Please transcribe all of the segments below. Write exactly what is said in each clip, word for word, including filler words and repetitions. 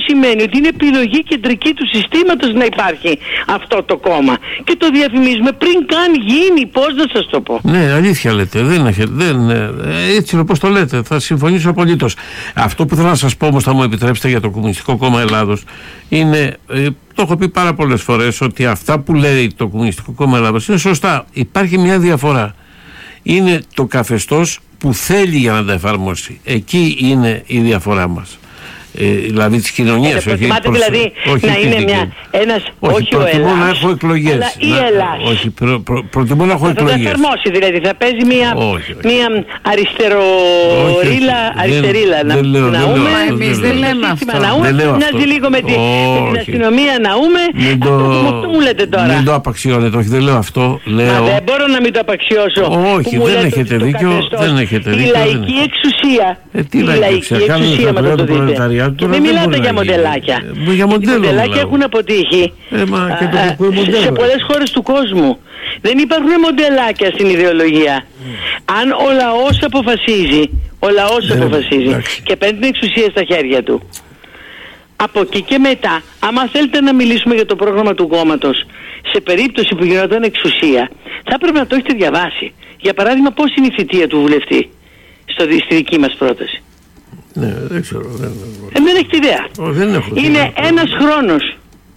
σημαίνει ότι είναι επιλογή κεντρική του συστήματος να υπάρχει αυτό το κόμμα. Και το διαφημίζουμε πριν καν γίνει. Πώς να σας το πω. Ναι, αλήθεια λέτε. Δεν έχετε, δεν, έτσι είναι όπως το λέτε. Θα συμφωνήσω απολύτως. Αυτό που θέλω να σας πω όμως, θα μου επιτρέψετε, για το Κομμουνιστικό Κόμμα Ελλάδος, είναι, ε, το έχω πει πάρα πολλές φορές, ότι αυτά που λέει το Κομμουνιστικό Κόμμα Ελλάδος είναι σωστά. Υπάρχει μια διαφορά. Είναι το καθεστώς που θέλει για να τα εφαρμόσει. Εκεί είναι η διαφορά μας. Ε, δηλαδή της κοινωνίας. Ε, προτιμάτε δηλαδή όχι να είναι μια, ένας, όχι, όχι ο προτιμώ Ελλάς, να έχω εκλογές. αλλά η να, Ελλάς. Όχι, προ, προ, προτιμώ να έχω θα εκλογές. Θα το εφαρμόσει δηλαδή, θα παίζει μια, όχι, όχι. μια αριστερορίλα, αριστερίλα να, δεν λέω, να δεν ούμε. λέω, εμείς δεν λέμε αυτό. Να ούμε, δεν λέω μοιάζει αυτό. λίγο με, τη, με την αστυνομία να ούμε. Μην το, αυτό μου λέτε τώρα. Μην το απαξιώνετε, όχι, δεν λέω αυτό. Λέω... Μα δεν μπορώ να μην το απαξιώσω. Όχι, δεν έχετε δίκιο. Δεν έχετε δίκιο. Η λαϊκή εξουσία. Ε, τι η λαϊκή εξουσία, μα το δείτε. Και μην μιλάτε για μοντελάκια. Για οι μοντελάκια έχουν αποτύχει ε, μα, και το α, σε, σε πολλές χώρες του κόσμου. Δεν υπάρχουν μοντελάκια στην ιδεολογία. Mm. Αν ο λαός αποφασίζει, ο λαός ε, αποφασίζει εντάξει. και παίρνει την εξουσία στα χέρια του. Από εκεί και μετά, άμα θέλετε να μιλήσουμε για το πρόγραμμα του κόμματος, σε περίπτωση που γινόταν εξουσία, θα πρέπει να το έχετε διαβάσει. Για παράδειγμα, πώς είναι η θητεία του βουλευτή στο, στη δική μας πρόταση. Ναι, δεν ξέρω. Δεν, ε, δεν έχετε ιδέα. Ο, δεν έχω, είναι δεν ένας χρόνος.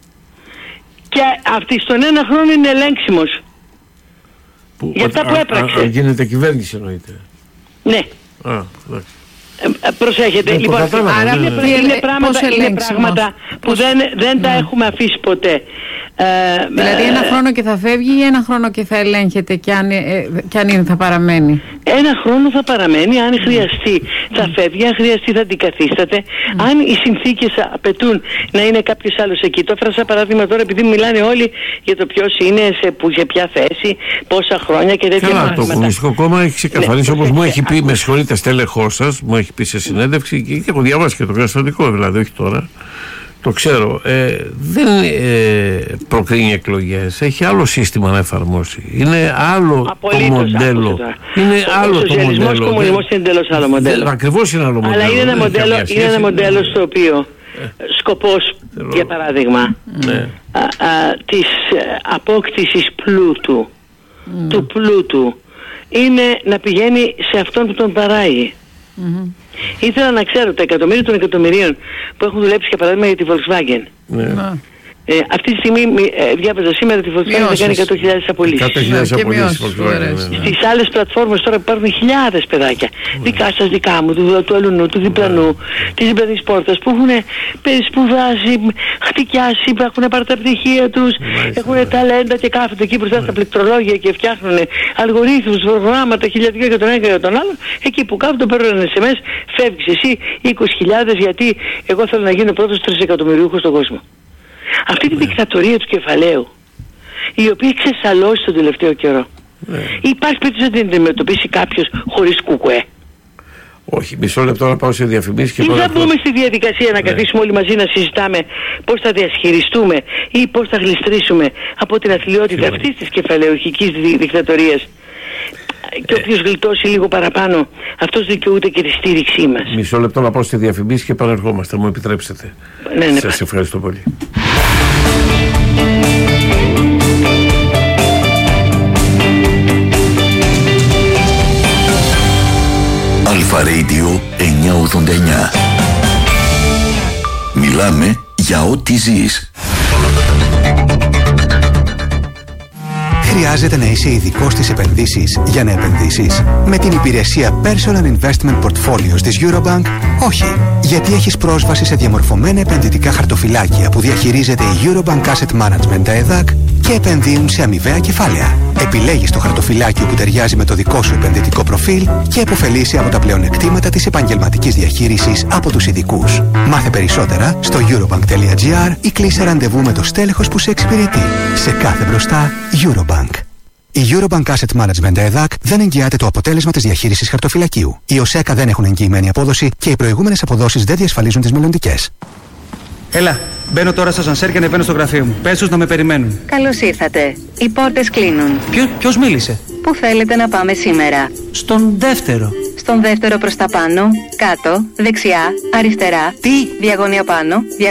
Και αυτή στον ένα χρόνο είναι ελέγξιμος. Που, για αυτά που έπραξε. Α, α, γίνεται κυβέρνηση εννοείται. Ναι. Α, εντάξει. Ε, προσέχετε. Ε, λοιπόν, άρα είναι, είναι, είναι πράγματα, είναι πράγματα που δεν, δεν ναι. τα έχουμε αφήσει ποτέ. Ε, δηλαδή ένα χρόνο και θα φεύγει ή ένα χρόνο και θα ελέγχεται και αν, ε, και αν είναι θα παραμένει. Ένα χρόνο θα παραμένει, αν χρειαστεί θα φεύγει, αν χρειαστεί θα αντικαθίσταται. Mm. Αν οι συνθήκες απαιτούν να είναι κάποιος άλλος εκεί. Το έφερα σαν παράδειγμα τώρα, επειδή μιλάνε όλοι για το ποιος είναι, σε, που, σε ποια θέση, πόσα χρόνια και τέτοια πράγματα. Καλά, το Κομμουνιστικό Κόμμα έχει ξεκαθαρίσει, ναι, όπως μου έχει πει, με συγχωρείτε, στέλεχός σας, μου έχει πει σε συνέντευξη και, και έχω διαβάσει και το καταστατικό, δηλαδή, όχι τώρα. Το ξέρω, ε, δεν ε, προκρίνει εκλογές, έχει άλλο σύστημα να εφαρμόσει. Είναι άλλο απολύτως, το μοντέλο. Είναι ο, άλλο ο το μοντέλο. Ο κομμουνισμός είναι εντελώς άλλο μοντέλο. Ακριβώς είναι άλλο μοντέλο. Αλλά είναι ένα, μοντέλο, είναι ένα μοντέλο στο οποίο ε. σκοπός, Θέλω. για παράδειγμα, ναι. α, α, της απόκτησης πλούτου, mm. του πλούτου, είναι να πηγαίνει σε αυτόν που τον παράγει. Mm-hmm. Ήθελα να ξέρω τα εκατομμύρια των εκατομμυρίων που έχουν δουλέψει για παράδειγμα για τη Volkswagen. Ναι. Ε, αυτή τη στιγμή ε, διάβαζα σήμερα τη Volkswagen θα κάνει εκατό χιλιάδες απολύσεις. εκατό χιλιάδες απολύσεις. Στις άλλες πλατφόρμες τώρα υπάρχουν χιλιάδες παιδάκια. Ναι. Δικά σας, δικά μου, του, του αλουνού, του διπλανού, ναι. της διπλανής πόρτας που έχουν σπουδάσει, χτυκιάσει, έχουν πάρει τα πτυχία τους, έχουν ταλέντα και κάθονται εκεί μπροστά στα πληκτρολόγια και φτιάχνουν αλγορίθμους, προγράμματα, χιλιάδες για τον ένα και για τον άλλο. Εκεί που κάθονται παίρνουν ες εμ ες, φεύγεις εσύ είκοσι χιλιάδες γιατί εγώ θέλω να γίνω πρώτος τρισεκατομμυριούχος στον κόσμο. Αυτή τη δικτατορία του κεφαλαίου, η οποία έχει ξεσαλώσει τον τελευταίο καιρό, ναι. υπάρχει περίπτωση να την αντιμετωπίσει κάποιος χωρίς κουκουέ? Όχι, μισό λεπτό να πάω σε διαφημίσεις και ή θα μπούμε στη διαδικασία να ναι. καθίσουμε όλοι μαζί να συζητάμε πώς θα διασχιστούμε ή πώς θα γλιστρήσουμε από την αθλιότητα αυτής της κεφαλαιοχικής δικτατορίας. Και όποιος γλιτώσει λίγο παραπάνω, αυτός δικαιούται και τη στήριξή μας. Μισό λεπτό να πάω στη διαφημίσεις και επανερχόμαστε, μου επιτρέψετε. Ναι, ναι, σας ευχαριστώ πολύ. Αλφα Radio εννιακόσια ογδόντα εννιά. Μιλάμε για ό,τι ζεις. Χρειάζεται να είσαι ειδικός στις επενδύσεις για να επενδύσεις? Με την υπηρεσία Personal Investment Portfolios της Eurobank, όχι. Γιατί έχεις πρόσβαση σε διαμορφωμένα επενδυτικά χαρτοφυλάκια που διαχειρίζεται η Eurobank Asset Management ΕΔΑΚ και επενδύουν σε αμοιβαία κεφάλαια. Επιλέγεις το χαρτοφυλάκιο που ταιριάζει με το δικό σου επενδυτικό προφίλ και επωφελείσαι από τα πλεονεκτήματα της επαγγελματικής διαχείρισης από τους ειδικούς. Μάθε περισσότερα στο eurobank τελεία gr ή κλείσε ραντεβού με το στέλεχος που σε εξυπηρετεί. Σε κάθε μπροστά, Eurobank. Η Eurobank Asset Management ΕΔΑΚ δεν εγγυάται το αποτέλεσμα της διαχείρισης χαρτοφυλακίου. Οι ΟΣΕΚΑ δεν έχουν εγγυημένη απόδοση και οι προηγούμενες αποδόσεις δεν διασφαλίζουν τις μελλοντικές. Έλα, μπαίνω τώρα στο σανσέρ και ανεβαίνω στο γραφείο μου. Πες τους να με περιμένουν. Καλώς ήρθατε. Οι πόρτες κλείνουν. Ποιο, ποιος μίλησε? Πού θέλετε να πάμε σήμερα? Στον δεύτερο. Στον δεύτερο προς τα πάνω, κάτω, δεξιά, αριστερά. Τι? Διαγώνια πάνω.